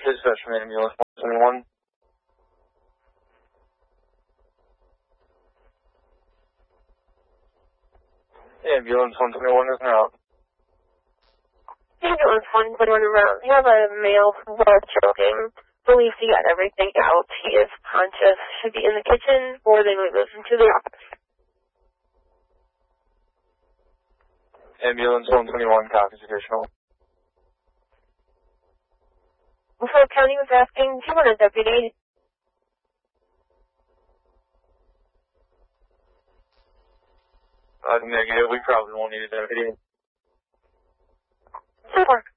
Dispatch from ambulance 121. Ambulance 121 is now out. Ambulance 121 around. We have a male who was choking. Believes he got everything out. He is conscious. Should be in the kitchen, or they might move him to the office. Ambulance 121, copies additional. Buffalo County was asking, do you want a deputy? Negative, we probably won't need a deputy. So far.